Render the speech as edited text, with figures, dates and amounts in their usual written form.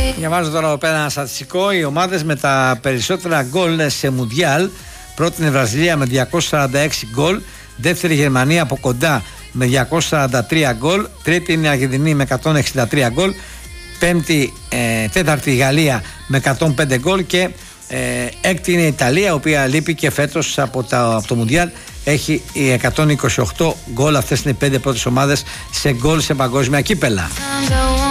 Διαβάζω τώρα εδώ πέρα ένα στατιστικό. Οι ομάδες με τα περισσότερα γκολ σε Μουντιάλ. Πρώτη είναι η Βραζιλία με 246 γκολ. Δεύτερη η Γερμανία από κοντά με 243 γκολ. Τρίτη είναι η Αργεντινή με 163 γκολ. Τέταρτη η Γαλλία με 105 γκολ. Και έκτη είναι η Ιταλία, η οποία λείπει και φέτος από το Μουντιάλ. Έχει 128 γκολ. Αυτές είναι οι 5 πρώτες ομάδες σε γκολ σε παγκόσμια κύπελα.